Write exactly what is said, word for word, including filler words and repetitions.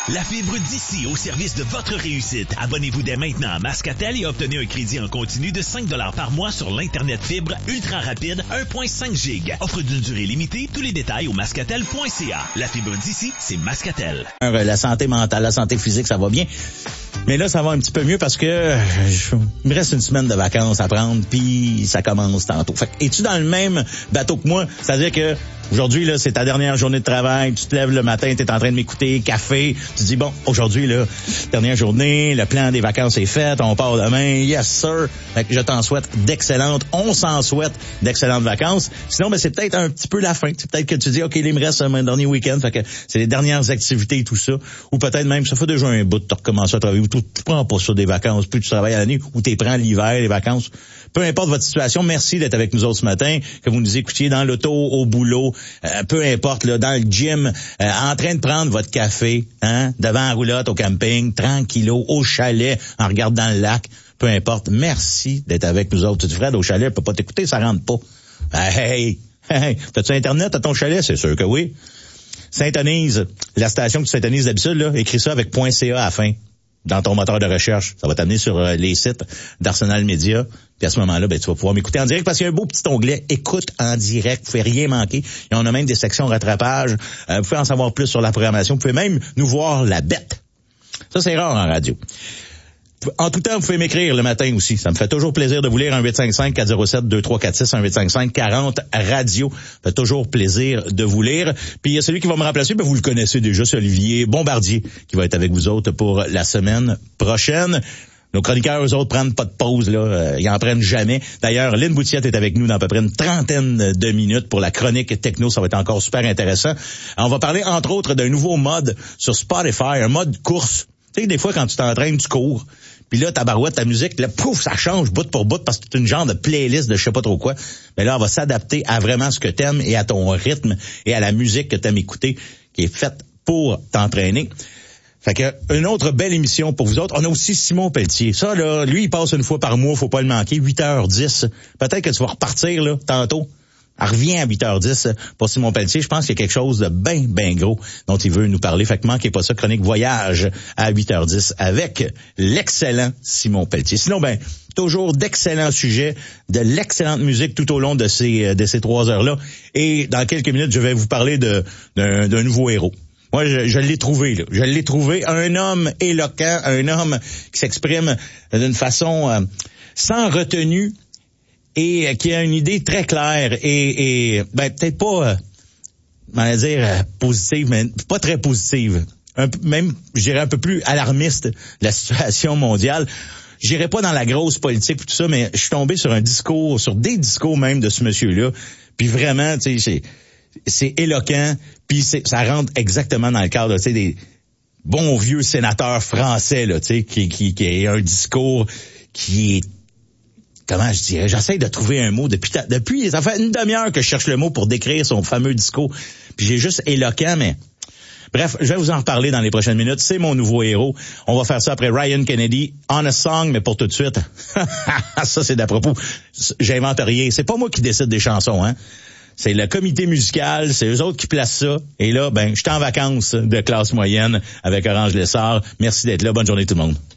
La fibre d'ici au service de votre réussite. Abonnez-vous dès maintenant à Mascatel et obtenez un crédit en continu de cinq dollars par mois sur l'Internet fibre ultra rapide un virgule cinq giga. Offre d'une durée limitée. Tous les détails au mascatel point c a. La fibre d'ici, c'est Mascatel. La santé mentale, la santé physique, ça va bien. Mais là, ça va un petit peu mieux parce que je, il me reste une semaine de vacances à prendre, puis ça commence tantôt. Fait que, es-tu dans le même bateau que moi? C'est-à-dire que aujourd'hui, là, c'est ta dernière journée de travail, tu te lèves le matin, tu es en train de m'écouter, café, tu te dis, bon, aujourd'hui, là, dernière journée, le plan des vacances est fait, on part demain, yes sir. Fait que je t'en souhaite d'excellentes, on s'en souhaite d'excellentes vacances. Sinon, ben, c'est peut-être un petit peu la fin. C'est peut-être que tu dis, OK, il me reste un dernier week-end, fait que c'est les dernières activités et tout ça. Ou peut-être même, ça fait déjà un bout de te recommencer à travailler, ou tu prends pas ça des vacances, plus tu travailles à l'année, ou tu prends l'hiver, les vacances. Peu importe votre situation, merci d'être avec nous autres ce matin, que vous nous écoutiez dans l'auto, au boulot, euh, peu importe, là, dans le gym, euh, en train de prendre votre café, hein, devant la roulotte au camping, tranquillo, au chalet, en regardant le lac, peu importe. Merci d'être avec nous autres. Tu dis, Fred, au chalet, je peux pas t'écouter, ça rentre pas. Hey, hey, t'as-tu Internet à ton chalet? C'est sûr que oui. Syntonise, la station que tu syntonises d'habitude, là, écris ça avec .ca à la fin. Dans ton moteur de recherche. Ça va t'amener sur euh, les sites d'Arsenal Média. Puis à ce moment-là, ben, tu vas pouvoir m'écouter en direct parce qu'il y a un beau petit onglet « Écoute en direct ». Vous pouvez rien manquer. Et on a même des sections rattrapage. Euh, vous pouvez en savoir plus sur la programmation. Vous pouvez même nous voir la bête. Ça, c'est rare en radio. En tout temps, vous pouvez m'écrire le matin aussi. Ça me fait toujours plaisir de vous lire. Un huit cinq cinq, quatre zéro sept, deux trois quatre six, un huit cinq cinq, quarante, radio. Ça fait toujours plaisir de vous lire. Puis il y a celui qui va me remplacer, ben vous le connaissez déjà, c'est Olivier Bombardier, qui va être avec vous autres pour la semaine prochaine. Nos chroniqueurs, eux autres, prennent pas de pause, là. Euh, ils en prennent jamais. D'ailleurs, Lynn Boutiette est avec nous dans à peu près une trentaine de minutes pour la chronique techno. Ça va être encore super intéressant. On va parler, entre autres, d'un nouveau mode sur Spotify, un mode course. Tu sais, des fois, quand tu t'entraînes, tu cours. Puis là, ta barouette, ta musique, là, pouf, ça change bout pour bout parce que c'est une genre de playlist de je sais pas trop quoi. Mais là, on va s'adapter à vraiment ce que t'aimes et à ton rythme et à la musique que t'aimes écouter, qui est faite pour t'entraîner. Fait que, une autre belle émission pour vous autres. On a aussi Simon Pelletier. Ça, là, lui, il passe une fois par mois, faut pas le manquer, huit heures dix. Peut-être que tu vas repartir, là, tantôt. Elle revient à huit heures dix pour Simon Pelletier. Je pense qu'il y a quelque chose de bien, bien gros dont il veut nous parler. Fait que manquez pas ça, chronique voyage à huit heures dix avec l'excellent Simon Pelletier. Sinon, ben, toujours d'excellents sujets, de l'excellente musique tout au long de ces, de ces trois heures-là. Et dans quelques minutes, je vais vous parler de, d'un, d'un nouveau héros. Moi, je, je l'ai trouvé, là. Je l'ai trouvé. Un homme éloquent, un homme qui s'exprime d'une façon euh, sans retenue, et qui a une idée très claire et, et ben peut-être pas, euh, on va dire, euh, positive, mais pas très positive. Un, même, je dirais, un peu plus alarmiste de la situation mondiale. J'irai pas dans la grosse politique et tout ça, mais je suis tombé sur un discours, sur des discours même de ce monsieur-là. Puis vraiment, tu sais, c'est, c'est éloquent. Puis c'est, ça rentre exactement dans le cadre, tu sais, des bons vieux sénateurs français, là, tu sais, qui, qui, qui a un discours qui est, comment je dirais, j'essaie de trouver un mot depuis, ta, depuis, ça fait une demi-heure que je cherche le mot pour décrire son fameux discours. Puis j'ai juste éloquent, mais bref, je vais vous en reparler dans les prochaines minutes. C'est mon nouveau héros. On va faire ça après Ryan Kennedy, On a Song, mais pour tout de suite. Ça, c'est d'à propos. J'invente rien. C'est pas moi qui décide des chansons, hein. C'est le comité musical, c'est eux autres qui placent ça. Et là, ben, je suis en vacances de classe moyenne avec Orange Lessard. Merci d'être là. Bonne journée tout le monde.